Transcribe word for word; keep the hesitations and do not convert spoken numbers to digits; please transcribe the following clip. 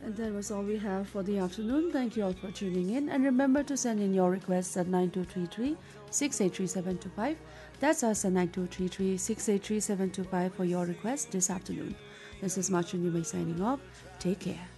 And that was all we have for the afternoon. Thank you all for tuning in. And remember to send in your requests at nine two three three, six eight three seven two five. That's us at nine two three three, six eight three seven two five for your request this afternoon. This is Machin Yumei signing off. Take care.